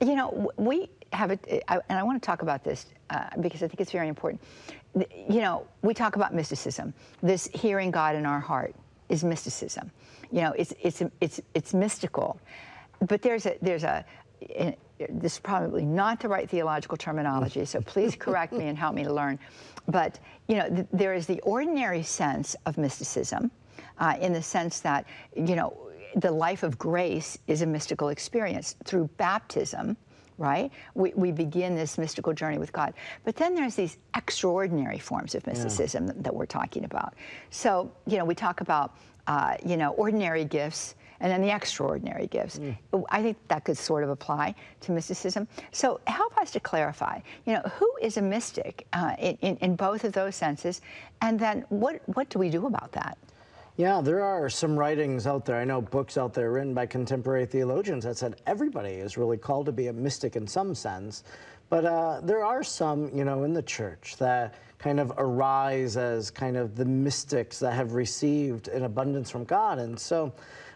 You know, we have and I want to talk about this because I think it's very important. You know, we talk about mysticism. This hearing God in our heart is mysticism. You know, it's mystical, but there's a this is probably not the right theological terminology, so please correct me and help me to learn. But, you know, there is the ordinary sense of mysticism in the sense that, you know, the life of grace is a mystical experience. Through baptism, right, we begin this mystical journey with God. But then there's these extraordinary forms of mysticism that we're talking about. So, you know, we talk about, you know, ordinary gifts, and then the extraordinary gifts. I think that could sort of apply to mysticism. So help us to clarify, you know, who is a mystic in both of those senses, and then what do we do about that? Yeah, there are some writings out there. I know books out there written by contemporary theologians that said everybody is really called to be a mystic in some sense. But there are some, you know, in the church that kind of arise as kind of the mystics that have received an abundance from God. And so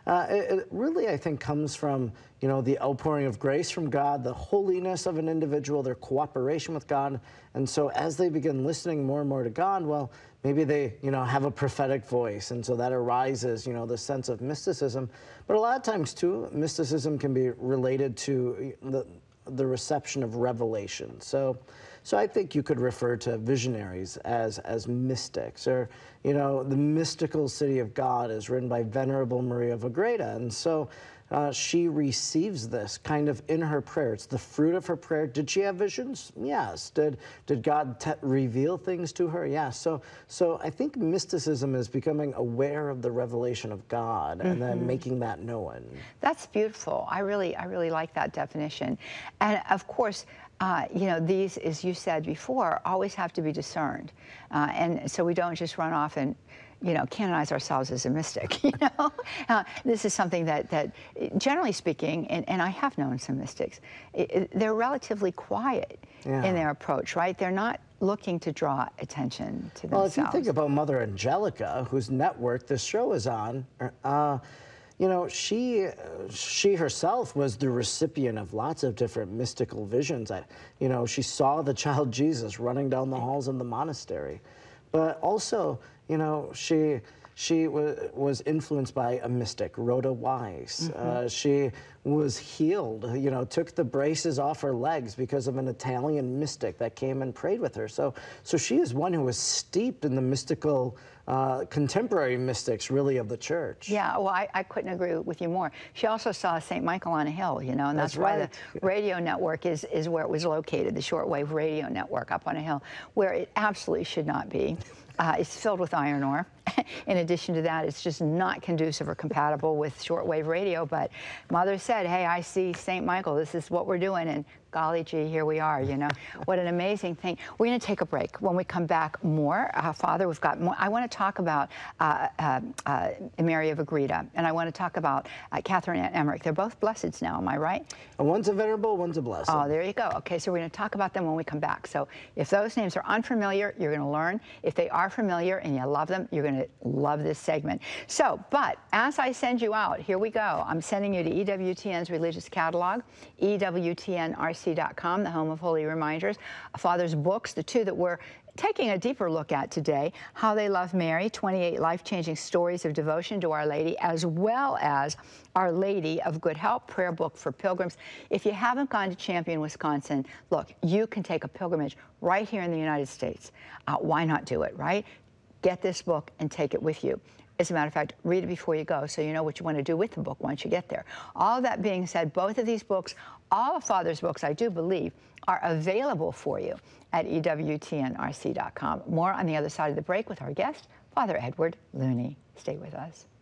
it really, I think, comes from, you know, the outpouring of grace from God, the holiness of an individual, their cooperation with God. And so as they begin listening more and more to God, well, maybe they, you know, have a prophetic voice. And so that arises, you know, the sense of mysticism. But a lot of times, too, mysticism can be related to the reception of revelation. So I think you could refer to visionaries as mystics, or, you know, the mystical city of God is written by Venerable Maria of Agreda, and so she receives this kind of in her prayer. It's the fruit of her prayer. Did she have visions? Yes. Did God reveal things to her? Yes. So I think mysticism is becoming aware of the revelation of God and then making that known. That's beautiful. I really like that definition. And of course, you know, these, as you said before, always have to be discerned. And so we don't just run off and, you know, canonize ourselves as a mystic, you know? This is something that generally speaking, and I have known some mystics, they're relatively quiet in their approach, right? They're not looking to draw attention to themselves. Well, if you think about Mother Angelica, whose network this show is on, you know, she herself was the recipient of lots of different mystical visions. You know, she saw the child Jesus running down the halls of the monastery. But also, you know, she was influenced by a mystic, Rhoda Weiss. She was healed, you know, took the braces off her legs because of an Italian mystic that came and prayed with her. So she is one who was steeped in the mystical, contemporary mystics, really, of the church. Yeah, well, I couldn't agree with you more. She also saw St. Michael on a hill, you know, and that's why the radio network is where it was located, the shortwave radio network up on a hill, where it absolutely should not be. It's filled with iron ore. In addition to that, it's just not conducive or compatible with shortwave radio. But Mother said, hey, I see St. Michael. This is what we're doing. And golly gee, here we are, you know. What an amazing thing. We're going to take a break. When we come back, more. Father, we've got more. I want to talk about Mary of Agreda, and I want to talk about Catherine Emmerich. They're both blesseds now, am I right? One's a venerable, one's a blessed. Oh, there you go. Okay, so we're going to talk about them when we come back. So if those names are unfamiliar, you're going to learn. If they are familiar and you love them, you're going to love this segment. So, but as I send you out, here we go. I'm sending you to EWTN's religious catalog, EWTNRC.com, the home of holy reminders, Father's books, the two that we're taking a deeper look at today, How They Love Mary, 28 life-changing stories of devotion to Our Lady, as well as Our Lady of Good Help, prayer book for pilgrims. If you haven't gone to Champion, Wisconsin, look, you can take a pilgrimage right here in the United States. Why not do it, right? Get this book and take it with you. As a matter of fact, read it before you go so you know what you want to do with the book once you get there. All of that being said, both of these books, all of Father's books, I do believe, are available for you at EWTNRC.com. More on the other side of the break with our guest, Father Edward Looney. Stay with us.